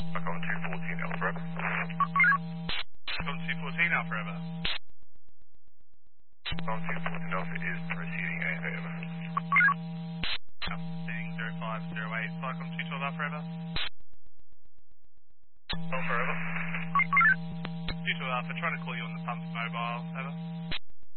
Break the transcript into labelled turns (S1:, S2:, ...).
S1: Falcon 214 Alpha.
S2: Falcon 214 Alpha Ever.
S1: Falcon 214 Alpha is proceeding AFA over.
S2: Proceeding 0508. Falcon 212 Alpha Ever.
S1: Alpha over.
S2: 212 Alpha, trying to call you on the pump mobile. Over.